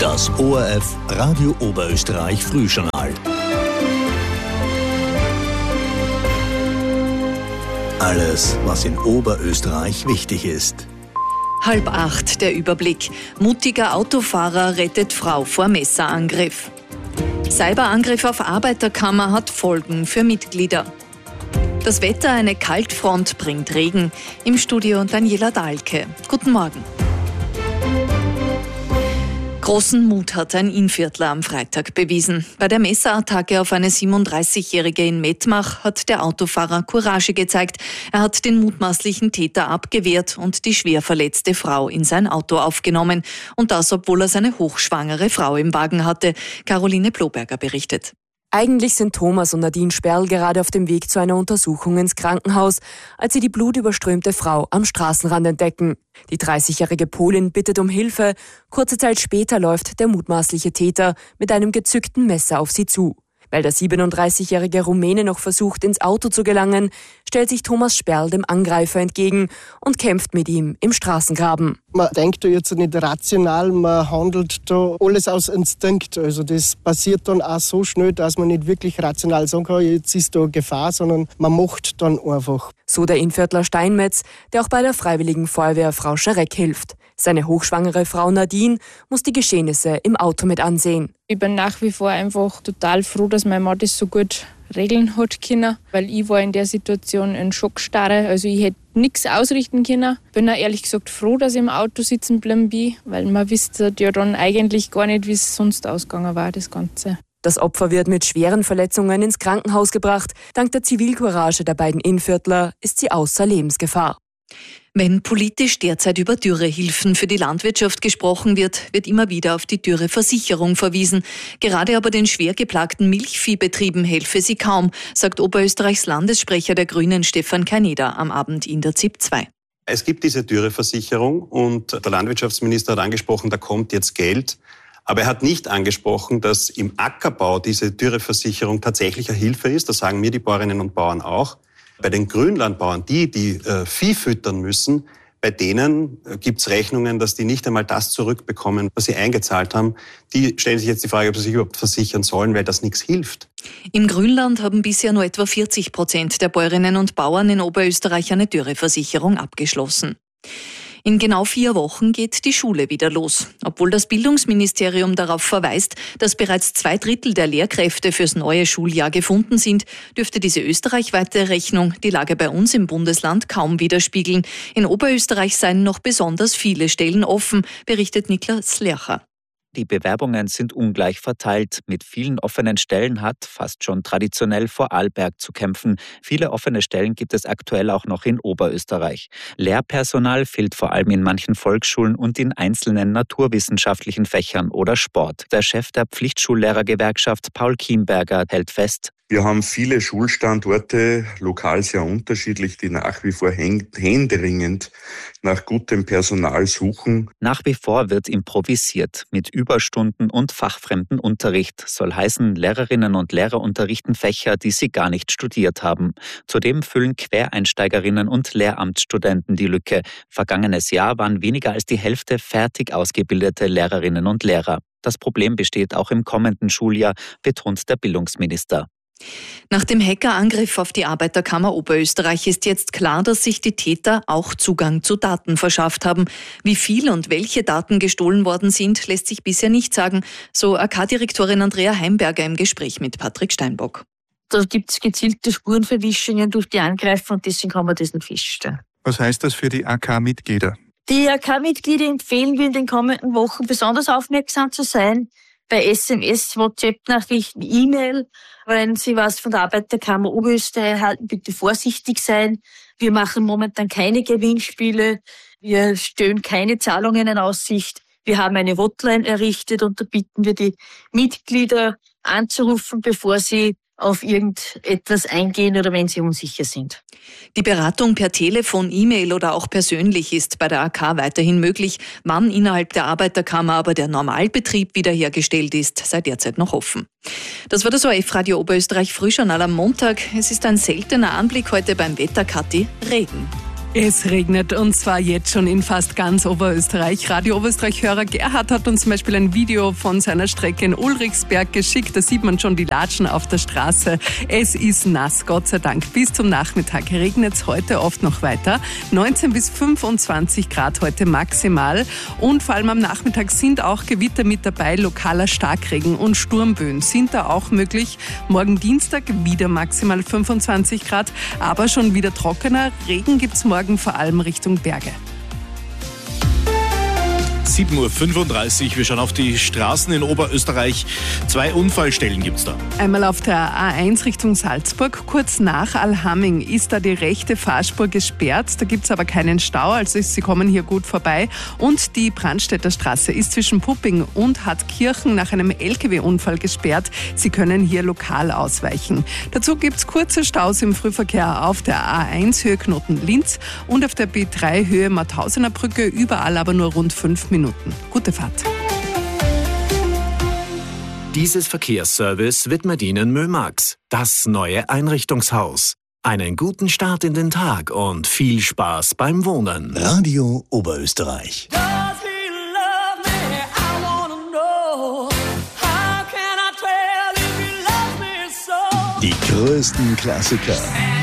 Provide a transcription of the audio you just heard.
Das ORF Radio Oberösterreich Frühjournal. Alles, was in Oberösterreich wichtig ist. 7:30 der Überblick. Mutiger Autofahrer rettet Frau vor Messerangriff. Cyberangriff auf Arbeiterkammer hat Folgen für Mitglieder. Das Wetter, eine Kaltfront bringt Regen. Im Studio Daniela Dahlke. Guten Morgen. Großen Mut hat ein Innviertler am Freitag bewiesen. Bei der Messerattacke auf eine 37-Jährige in Mettmach hat der Autofahrer Courage gezeigt. Er hat den mutmaßlichen Täter abgewehrt und die schwer verletzte Frau in sein Auto aufgenommen. Und das, obwohl er seine hochschwangere Frau im Wagen hatte. Caroline Bloberger berichtet. Eigentlich sind Thomas und Nadine Sperl gerade auf dem Weg zu einer Untersuchung ins Krankenhaus, als sie die blutüberströmte Frau am Straßenrand entdecken. Die 30-jährige Polin bittet um Hilfe. Kurze Zeit später läuft der mutmaßliche Täter mit einem gezückten Messer auf sie zu. Weil der 37-jährige Rumäne noch versucht, ins Auto zu gelangen, stellt sich Thomas Sperl dem Angreifer entgegen und kämpft mit ihm im Straßengraben. Man denkt da jetzt nicht rational, man handelt da alles aus Instinkt. Also das passiert dann auch so schnell, dass man nicht wirklich rational sagen kann, jetzt ist da Gefahr, sondern man macht dann einfach. So der Innviertler Steinmetz, der auch bei der Freiwilligen Feuerwehr Frau Schereck hilft. Seine hochschwangere Frau Nadine muss die Geschehnisse im Auto mit ansehen. Ich bin nach wie vor einfach total froh, dass mein Mann das so gut regeln hat können, weil ich war in der Situation in Schockstarre. Also ich hätte nichts ausrichten können. Bin auch ehrlich gesagt froh, dass ich im Auto sitzen geblieben bin, weil man wusste ja dann eigentlich gar nicht, wie es sonst ausgegangen war, das Ganze. Das Opfer wird mit schweren Verletzungen ins Krankenhaus gebracht. Dank der Zivilcourage der beiden Innviertler ist sie außer Lebensgefahr. Wenn politisch derzeit über Dürrehilfen für die Landwirtschaft gesprochen wird, wird immer wieder auf die Dürreversicherung verwiesen. Gerade aber den schwer geplagten Milchviehbetrieben helfe sie kaum, sagt Oberösterreichs Landessprecher der Grünen Stefan Kaineder am Abend in der ZIP 2. Es gibt diese Dürreversicherung und der Landwirtschaftsminister hat angesprochen, da kommt jetzt Geld. Aber er hat nicht angesprochen, dass im Ackerbau diese Dürreversicherung tatsächlich eine Hilfe ist. Das sagen mir die Bäuerinnen und Bauern auch. Bei den Grünlandbauern, die Vieh füttern müssen, bei denen gibt es Rechnungen, dass die nicht einmal das zurückbekommen, was sie eingezahlt haben. Die stellen sich jetzt die Frage, ob sie sich überhaupt versichern sollen, weil das nichts hilft. Im Grünland haben bisher nur etwa 40% der Bäuerinnen und Bauern in Oberösterreich eine Dürreversicherung abgeschlossen. In genau 4 Wochen geht die Schule wieder los. Obwohl das Bildungsministerium darauf verweist, dass bereits 2/3 der Lehrkräfte fürs neue Schuljahr gefunden sind, dürfte diese österreichweite Rechnung die Lage bei uns im Bundesland kaum widerspiegeln. In Oberösterreich seien noch besonders viele Stellen offen, berichtet Niklas Lercher. Die Bewerbungen sind ungleich verteilt. Mit vielen offenen Stellen hat fast schon traditionell Vorarlberg zu kämpfen. Viele offene Stellen gibt es aktuell auch noch in Oberösterreich. Lehrpersonal fehlt vor allem in manchen Volksschulen und in einzelnen naturwissenschaftlichen Fächern oder Sport. Der Chef der Pflichtschullehrergewerkschaft Paul Kienberger hält fest: Wir haben viele Schulstandorte, lokal sehr unterschiedlich, die nach wie vor händeringend nach gutem Personal suchen. Nach wie vor wird improvisiert. Mit Überstunden und fachfremden Unterricht. Soll heißen, Lehrerinnen und Lehrer unterrichten Fächer, die sie gar nicht studiert haben. Zudem füllen Quereinsteigerinnen und Lehramtsstudenten die Lücke. Vergangenes Jahr waren weniger als die Hälfte fertig ausgebildete Lehrerinnen und Lehrer. Das Problem besteht auch im kommenden Schuljahr, betont der Bildungsminister. Nach dem Hackerangriff auf die Arbeiterkammer Oberösterreich ist jetzt klar, dass sich die Täter auch Zugang zu Daten verschafft haben. Wie viel und welche Daten gestohlen worden sind, lässt sich bisher nicht sagen, so AK-Direktorin Andrea Heimberger im Gespräch mit Patrick Steinbock. Da gibt es gezielte Spurenverwischungen durch die Angreifer und deswegen kann man das nicht feststellen. Was heißt das für die AK-Mitglieder? Die AK-Mitglieder empfehlen wir in den kommenden Wochen besonders aufmerksam zu sein bei SMS, WhatsApp-Nachrichten, E-Mail. Wenn Sie was von der Arbeiterkammer Oberösterreich erhalten, bitte vorsichtig sein. Wir machen momentan keine Gewinnspiele. Wir stellen keine Zahlungen in Aussicht. Wir haben eine Hotline errichtet und da bitten wir die Mitglieder anzurufen, bevor sie auf irgendetwas eingehen oder wenn sie unsicher sind. Die Beratung per Telefon, E-Mail oder auch persönlich ist bei der AK weiterhin möglich. Wann innerhalb der Arbeiterkammer aber der Normalbetrieb wiederhergestellt ist, sei derzeit noch offen. Das war das ORF-Radio Oberösterreich Frühjournal am Montag. Es ist ein seltener Anblick heute beim Wetter, Kathi, Regen. Es regnet und zwar jetzt schon in fast ganz Oberösterreich. Radio Oberösterreich-Hörer Gerhard hat uns zum Beispiel ein Video von seiner Strecke in Ulrichsberg geschickt. Da sieht man schon die Latschen auf der Straße. Es ist nass, Gott sei Dank. Bis zum Nachmittag regnet es heute oft noch weiter. 19 bis 25 Grad heute maximal. Und vor allem am Nachmittag sind auch Gewitter mit dabei. Lokaler Starkregen und Sturmböen sind da auch möglich. Morgen Dienstag wieder maximal 25 Grad, aber schon wieder trockener. Regen gibt's morgen vor allem Richtung Berge. 7:35 Uhr. Wir schauen auf die Straßen in Oberösterreich. 2 Unfallstellen gibt es da. Einmal auf der A1 Richtung Salzburg. Kurz nach Allhaming ist da die rechte Fahrspur gesperrt. Da gibt es aber keinen Stau, also Sie kommen hier gut vorbei. Und die Brandstätter Straße ist zwischen Pupping und Hartkirchen nach einem LKW-Unfall gesperrt. Sie können hier lokal ausweichen. Dazu gibt es kurze Staus im Frühverkehr auf der A1 Höhe Knoten-Linz und auf der B3 Höhe Mauthausener Brücke. Überall aber nur rund 5 Minuten. Gute Fahrt. Dieses Verkehrsservice widmet Ihnen Mömax, das neue Einrichtungshaus. Einen guten Start in den Tag und viel Spaß beim Wohnen. Radio Oberösterreich. Die größten Klassiker